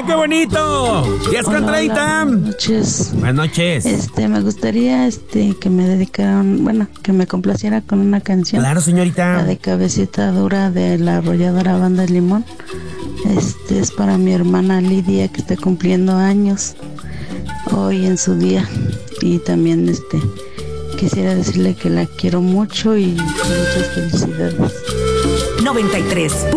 qué bonito! 10:30. Buenas noches. Buenas noches. Me gustaría que me dedicaran, que me complaciera con una canción. Claro, señorita. La de Cabecita Dura de la arrolladora Banda Limón. Es para mi hermana Lidia, que está cumpliendo años hoy en su día. Y también quisiera decirle que la quiero mucho y muchas felicidades. 93.